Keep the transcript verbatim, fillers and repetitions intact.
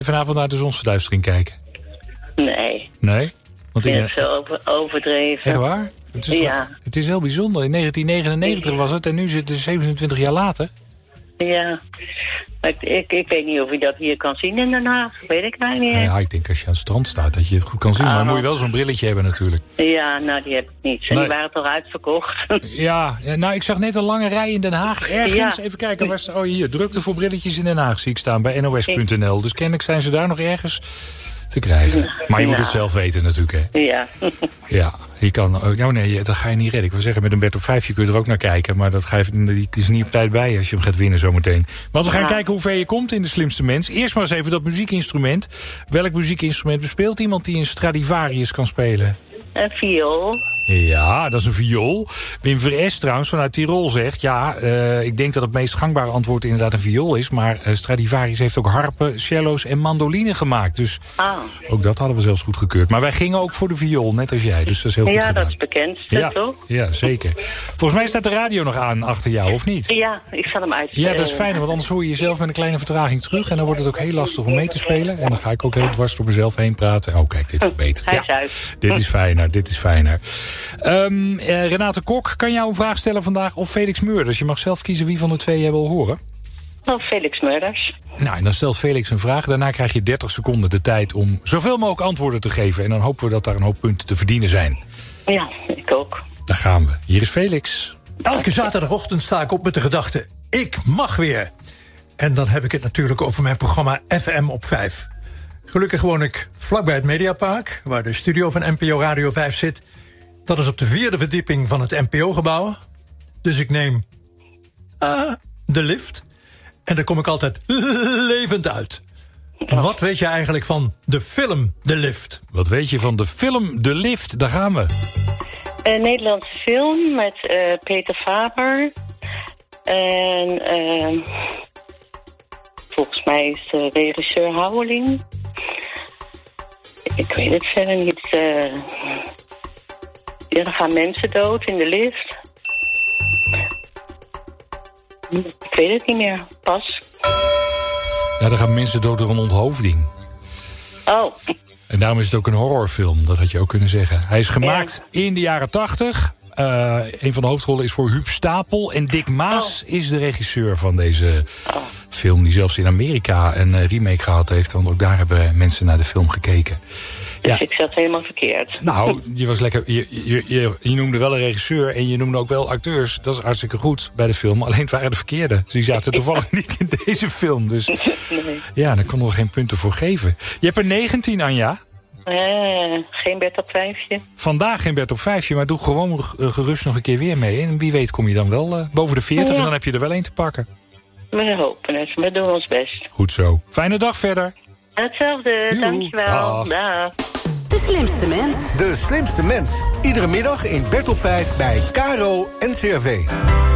vanavond naar de zonsverduistering kijken? Nee. Nee? Want Ik in, vind het zo over, overdreven. echt waar? Het is, Ja. het is heel bijzonder. In negentien negenennegentig was het en nu zit het zevenentwintig jaar later. Ja. Maar ik, ik, ik weet niet of je dat hier kan zien in Den Haag. Weet ik nou niet. Ja, ik denk als je aan het strand staat dat je het goed kan zien. Oh. Maar dan moet je wel zo'n brilletje hebben natuurlijk. Ja, nou die heb ik niet. En Nee. die waren toch uitverkocht. Ja, ja, nou ik zag net een lange rij in Den Haag. Ergens, Ja. even kijken. Waar sta- oh hier, drukte voor brilletjes in Den Haag zie ik staan bij N O S punt N L. Dus kennelijk zijn ze daar nog ergens te krijgen. Maar je moet het Ja. zelf weten natuurlijk, hè. Ja. Ja, je kan... Oh, nou nee, dat ga je niet redden. Ik wil zeggen, met een bed op vijfje kun je er ook naar kijken. Maar dat ga je, die is niet op tijd bij als je hem gaat winnen zometeen. Want we gaan Ja. kijken hoe ver je komt in De Slimste Mens. Eerst maar eens even dat muziekinstrument. Welk muziekinstrument bespeelt iemand die een Stradivarius kan spelen? Een viool. Ja, dat is een viool. Wim Veres trouwens vanuit Tirol zegt... ja, uh, ik denk dat het meest gangbare antwoord inderdaad een viool is... maar uh, Stradivarius heeft ook harpen, cello's en mandoline gemaakt. Dus Ah. ook dat hadden we zelfs goedgekeurd. Maar wij gingen ook voor de viool, net als jij. Dus dat is heel goed Ja, gedaan. dat is bekend, Ja, toch? ja, zeker. Volgens mij staat de radio nog aan achter jou, of niet? Ja, ik zal hem uit. Ja, dat is fijn, want anders hoor je jezelf met een kleine vertraging terug... en dan wordt het ook heel lastig om mee te spelen. En dan ga ik ook heel dwars door mezelf heen praten. Oh, kijk, dit is beter. Hij Ja, is uit. dit is fijner, dit is fijner. Um, uh, Renate Kok, kan jou een vraag stellen vandaag of Felix Meurders? Je mag zelf kiezen wie van de twee jij wil horen. Oh, Felix Meurders. Nou, en dan stelt Felix een vraag. Daarna krijg je dertig seconden de tijd om zoveel mogelijk antwoorden te geven. En dan hopen we dat daar een hoop punten te verdienen zijn. Ja, ik ook. Daar gaan we. Hier is Felix. Elke zaterdagochtend sta ik op met de gedachte, ik mag weer. En dan heb ik het natuurlijk over mijn programma F M op vijf. Gelukkig woon ik vlakbij het Mediapark, waar de studio van N P O Radio vijf zit. Dat is op de vierde verdieping van het N P O-gebouw. Dus ik neem uh, de lift. En daar kom ik altijd levend uit. Wat weet je eigenlijk van de film De Lift? Wat weet je van de film De Lift? Daar gaan we. Een Nederlandse film met uh, Peter Faber. En uh, volgens mij is de regisseur Houweling. Ik weet het verder niet. Uh, ja, er gaan mensen dood in de lift. Ik weet het niet meer. Pas. Ja, daar gaan mensen dood door een onthoofding. Oh. En daarom is het ook een horrorfilm, dat had je ook kunnen zeggen. Hij is gemaakt ja. in de jaren tachtig. Uh, een van de hoofdrollen is voor Huub Stapel. En Dick Maas oh. is de regisseur van deze oh. film... die zelfs in Amerika een uh, remake gehad heeft. Want ook daar hebben mensen naar de film gekeken. Dus ja. ik zat helemaal verkeerd. Nou, je was lekker. Je, je, je, je noemde wel een regisseur en je noemde ook wel acteurs. Dat is hartstikke goed bij de film. Alleen het waren de verkeerde. Dus die zaten toevallig ja. niet in deze film. Dus nee. ja, daar konden we geen punten voor geven. Je hebt er negentien, Anja. Uh, geen bed op vijfje. Vandaag geen bed op vijfje, maar doe gewoon gerust nog een keer weer mee. En wie weet kom je dan wel uh, boven de veertig ja. en dan heb je er wel één te pakken. We hopen het. We doen ons best. Goed zo. Fijne dag verder. Hetzelfde. Joe. Dankjewel. Dag. Dag. De Slimste Mens. De Slimste Mens. Iedere middag in Bed op vijf bij K R O N C R V.